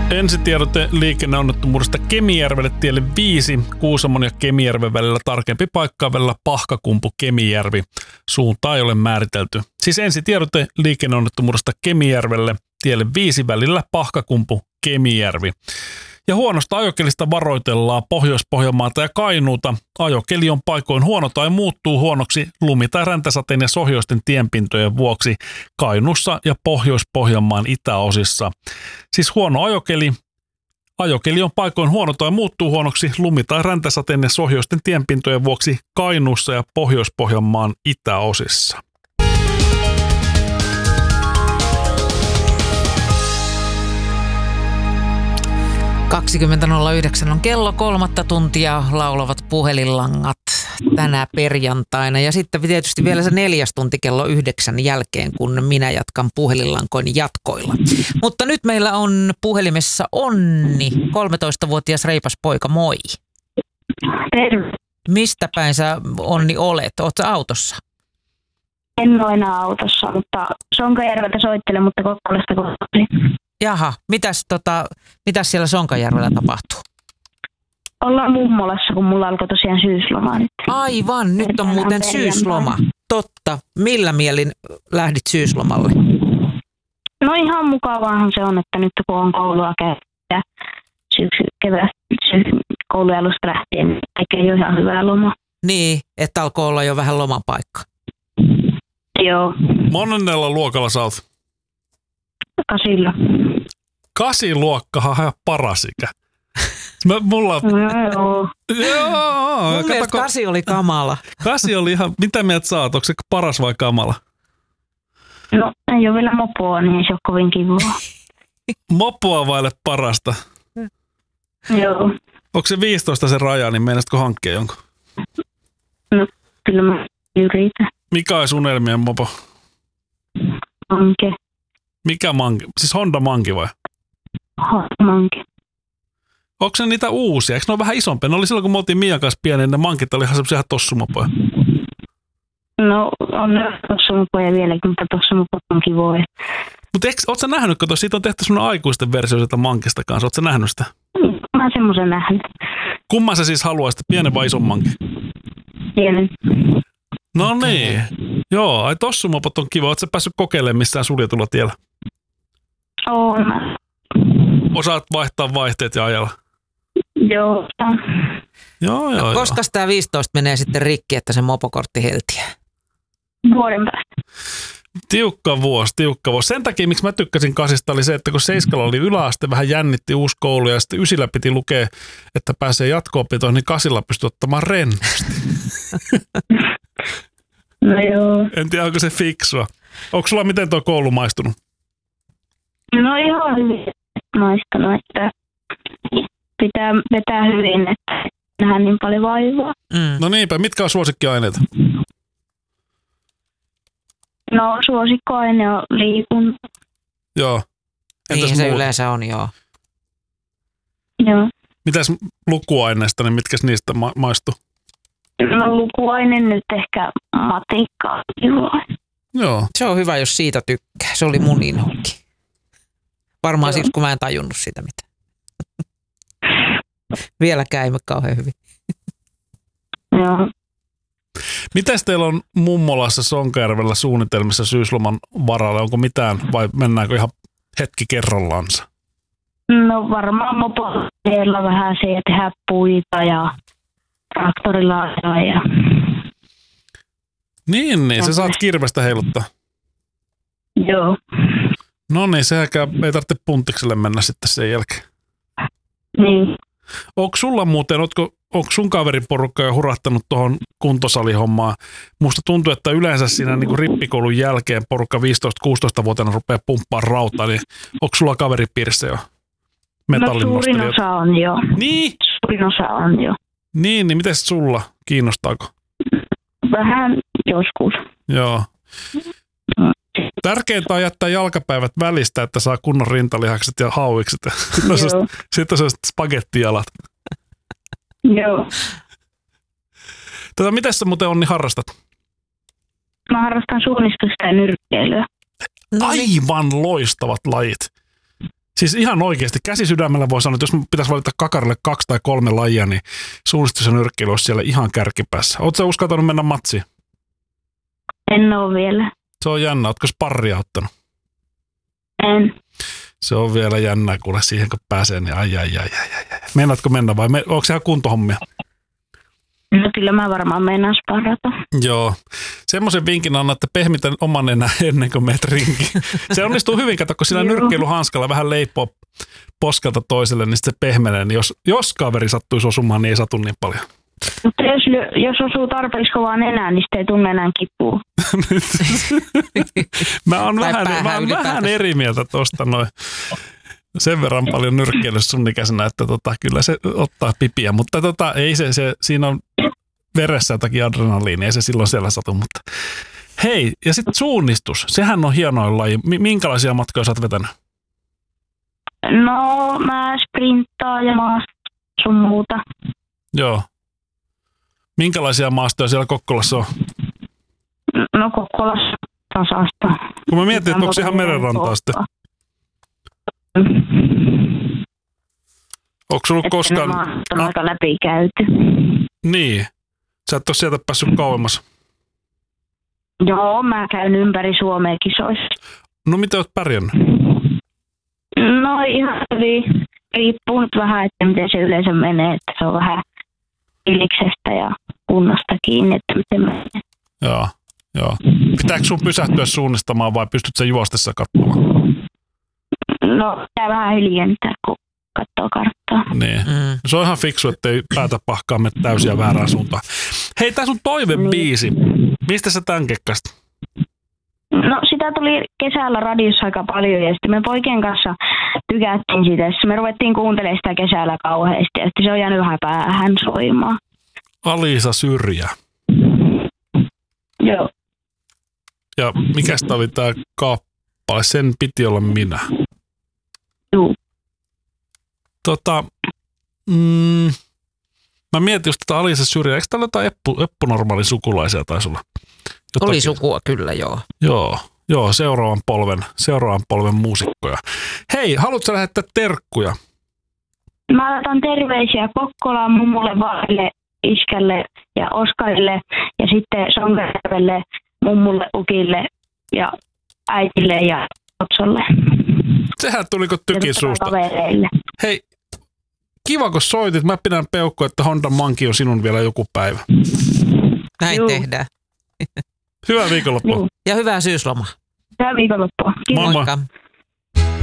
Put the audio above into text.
Ensitiedote liikenneonnettomuudesta Kemijärvelle tielle 5, Kuusamon ja Kemijärven välillä tarkempi paikka välillä Pahkakumpu Kemijärvi. Suuntaa ei ole määritelty. Siis ensitiedote liikenneonnettomuudesta Kemijärvelle tielle 5 välillä Pahkakumpu Kemijärvi. Ja huonosta ajokelista varoitellaan Pohjois-Pohjanmaata ja Kainuuta. Ajokeli on paikoin huono tai muuttuu huonoksi lumi- tai räntäsateen ja sohjoisten tienpintojen vuoksi Kainuussa ja Pohjois-Pohjanmaan itäosissa. Siis huono ajokeli. Ajokeli on paikoin huono tai muuttuu huonoksi lumi- tai räntäsateen ja sohjoisten tienpintojen vuoksi Kainuussa ja Pohjois-Pohjanmaan itäosissa. on kello 3 tuntia laulavat puhelinlangat tänä perjantaina. Ja sitten tietysti vielä se 4 tunti kello 9 jälkeen, kun minä jatkan puhelinlankoin jatkoilla. Mutta nyt meillä on puhelimessa Onni, 13-vuotias reipas poika, moi. Terve. Mistä päin sä, Onni, olet? Oot sä autossa? En ole enää autossa, mutta Sonkajärveltä soittelen, mutta Kokkolasta kotiin. Jaha, mitäs siellä Sonkajärvellä tapahtuu? Ollaan mummolassa, kun mulla alkoi tosiaan syysloma nyt. Aivan, nyt on muuten syysloma. Totta. Millä mielin lähdit syyslomalle? No ihan mukavaahan se on, että nyt kun on koulua ja koulun alusta lähtien, niin tekee jo ihan hyvää lomaa. Niin, että alkoi olla jo vähän lomapaikka. Joo. Monennella luokalla sä oot? 8. 8 luokkahan ihan paras ikä. Mulla... Joo. Joo. Mun mielestä 8 oli kamala. 8 oli ihan... Mitä mieltä sä oot? Onko se paras vai kamala? No, ei ole vielä mopoa, niin se on kovin kivaa. Mopoa vaille parasta. Joo. Onko se 15 se raja, niin meinaisitko hankkia jonkun? No, kyllä mä yritän. Mikä olisi unelmien mopo? Manke. Mikä manki? Siis Honda Manki vai? Manke. Onko se niitä uusia? Eikö ne ole vähän isompia? Ne oli silloin, kun me oltiin Mian kanssa pieni, niin ne mankit oli ihan semmoisia ihan tossumopoja. No, on tossumopoja vieläkin, mutta tossumopot on kivoja. Mutta ootko sä nähnyt, kun siitä on tehty semmoinen aikuisten versio sitä mankista kanssa? Ootko sä nähnyt sitä? Mä oon semmoisen nähnyt. Kumman sä siis haluaisit, pienen vai ison mankin? Pienen. No niin. Joo, ai tossumopot on kiva. Ootko sä päässyt kokeilemaan missään suljetulla tiellä? Oon. Osaat vaihtaa vaihteet ja ajalla? Joo. Joo. Koska tämä 15 menee sitten rikki, että se mopokortti heltiää? Vuoden päästä. Tiukka vuosi. Sen takia, miksi mä tykkäsin 8 oli se, että kun 7 oli yläaste, vähän jännitti uusi koulu ja sitten 9 piti lukea, että pääsee jatko-opintoihin, niin 8 pystyi ottamaan rennosti. No joo. En tiedä, onko se fiksua. Onko sulla miten tuo koulu maistunut? No ihan hyvin maistunut, että pitää vetää hyvin, että nähdään niin paljon vaivaa. No niinpä, mitkä on suosikkiaineita? No suosikkoaine on liikunta. Joo. Entäs niin se muuta? yleensä on, joo. Joo. Mitäs lukuaineista, niin mitkäs niistä maistuu? No lukuaine nyt ehkä matikka. Joo. Se on hyvä, jos siitä tykkää. Se oli mun inhokki. Varmaan siksi, kun mä en tajunnut sitä mitään. Vieläkään ei kauhean hyvin. Joo. Mitäs teillä on mummolassa Sonkajärvellä suunnitelmissa syysloman varalle? Onko mitään vai mennäänkö ihan hetki kerrallansa? No varmaan mopoilla vähän se ja tehdä puita ja traktorilla ajaa ja... Niin, sä saat kirvestä heiluttaa. Joo. No niin, sehän ei tarvitse puntikselle mennä sitten sen jälkeen. Niin. Onko sulla muuten, onko sun kaveriporukka jo hurahtanut tuohon kuntosalihommaan? Musta tuntuu, että yleensä siinä niin kuin rippikoulun jälkeen porukka 15-16-vuotiaana rupeaa pumppaa rautaa, niin onko sulla kaveripiirissä jo metallin No suurin osa on jo. Niin? Suurin osa on jo. Niin miten sulla? Kiinnostaako? Vähän joskus. Joo. Tärkeintä on jättää jalkapäivät välistä, että saa kunnon rintalihakset ja hauikset. Sitten on sellaiset spagettijalat. Joo. Miten sä muuten Onni harrastat? Mä harrastan suunnistusta ja nyrkkeilyä. Aivan loistavat lajit. Siis ihan oikeasti käsisydämellä voi sanoa, että jos pitäisi valita kakarille 2 tai 3 lajia, niin suunnistus ja nyrkkeily olisi siellä ihan kärkipäässä. Oletko sä uskaltanut mennä matsiin? En ole vielä. Se on jännä. Oletko sparria ottanut? En. Se on vielä jännä, kuule siihen kun pääsee, niin ai. Meinaatko mennä vai onko se ihan kuntohommia? No kyllä mä varmaan meinaan sparrata. Joo. Semmoisen vinkin annan, että pehmitä oman enää ennen kuin meet rinkiin. Se onnistuu hyvin, kato, kun sillä nyrkkeilyhanskalla vähän leipoo poskelta toiselle, niin se pehmenee. Niin jos kaveri sattuisi osumaan, niin ei satu niin paljon. Mutta jos osuu tarpeeksi kovaa nenään, niin sitten ei tunne enää kipua. Mä oon vähän eri mieltä tuosta noin. Sen verran paljon nyrkkeilyssä sun ikäisenä, että kyllä se ottaa pipiä, mutta ei se siinä on veressä jotakin adrenaliinia, ei se silloin siellä satu, mutta hei, ja sitten suunnistus, sehän on hienoin laji. Minkälaisia matkoja sä oot vetänyt? No, mä sprinttaan ja sun muuta. Joo. Minkälaisia maastoja siellä Kokkolassa on? No, Kokkolassa tasasta. Kun mä mietin, että onko se ihan merenrantaa sitten? Onko sulla koskaan... On aika läpikäyty. Niin. Sä et ole sieltä päässyt kauemmas. Joo, mä käyn ympäri Suomea kisoissa. No miten oot pärjännyt? No ihan hyvin. Riippuu nyt vähän, että miten se yleensä menee. Että se on vähän iliksestä ja kunnosta kiinni, että miten menee. Joo. Pitääkö sun pysähtyä suunnistamaan vai pystyt sä juostessa katsomaan? No, pitää vähän hiljentää, kun katsoo karttaa. Niin. Se on ihan fiksu, ettei päätä pahkaa mene täysiä väärään suuntaan. Hei, tää sun toivebiisi. Mistä sä tän kekkasit? No, sitä tuli kesällä radiossa aika paljon ja sitten me poikien kanssa tykättiin sitä. Me ruvettiin kuuntelemaan sitä kesällä kauheasti ja sitten se on jäänyt vähän päähän soimaan. Alisa Syrjä. Joo. Ja mikäs tää oli tää kappale? Sen piti olla minä. Joo. Mä mietin just tätä Alisa Syrjää. Eikö täällä jotain Eppu-normaalin sukulaisia taisi olla? Jotakin. Oli sukua kyllä, joo. Joo, seuraavan polven muusikkoja. Hei, haluatko lähettää terkkuja? Mä laitan terveisiä Kokkolaan mummulle, vaarille, iskälle ja Oskarille ja sitten Sonkerelle, mummulle, ukille ja äitille ja Otsolle. Sehän tuli kun tykin suusta. Kavereille. Hei, kiva kun soitit. Mä pidän peukkoa, että Honda Monkey on sinun vielä joku päivä. Näin tehdään. Hyvää viikonloppua. Ja hyvää syyslomaa. Hyvää viikonloppua. Moi moi.